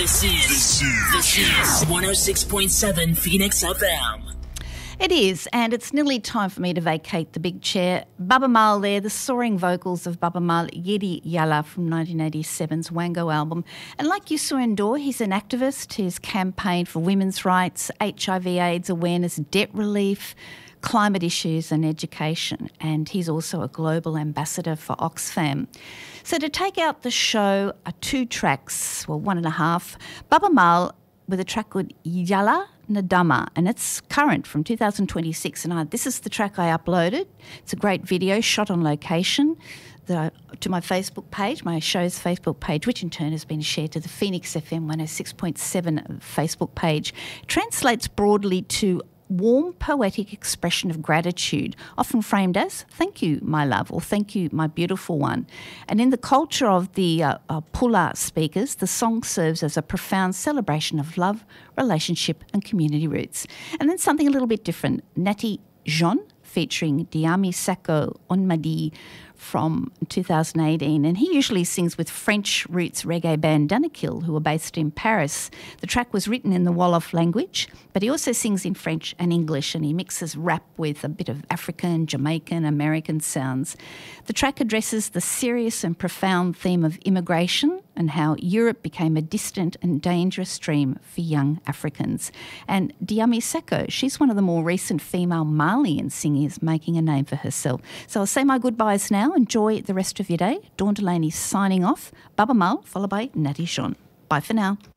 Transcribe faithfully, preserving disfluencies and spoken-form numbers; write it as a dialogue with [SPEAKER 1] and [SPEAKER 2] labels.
[SPEAKER 1] This is, this is, this is one oh six point seven Phoenix F M.
[SPEAKER 2] It is, and it's nearly time for me to vacate the big chair. Baaba Maal there, the soaring vocals of Baaba Maal, Yidi Yala from nineteen eighty-seven's Wango album. And like Youssou N'Dour, he's an activist. He's campaigned for women's rights, H I V AIDS awareness, debt relief, climate issues and education. And he's also a global ambassador for Oxfam. So to take out the show are two tracks, well, one and a half. Baaba Maal with a track called Yala Ndama, and it's current from two thousand twenty-six. And I, this is the track I uploaded. It's a great video shot on location the, to my Facebook page, my show's Facebook page, which in turn has been shared to the Phoenix F M one oh six point seven Facebook page. It translates broadly to warm, poetic expression of gratitude, often framed as, thank you, my love, or thank you, my beautiful one. And in the culture of the uh, uh, Pula speakers, the song serves as a profound celebration of love, relationship and community roots. And then something a little bit different, Natty Jean, featuring Diami Sako Onmadi from two thousand eighteen, and he usually sings with French roots reggae band Danakil, who are based in Paris. The track was written in the Wolof language, but he also sings in French and English, and he mixes rap with a bit of African, Jamaican, American sounds. The track addresses the serious and profound theme of immigration and how Europe became a distant and dangerous dream for young Africans. And Diami Seko, she's one of the more recent female Malian singers making a name for herself. So I'll say my goodbyes now. Enjoy the rest of your day. Dawn Delaney signing off. Baaba Maal, followed by Natty Jean. Bye for now.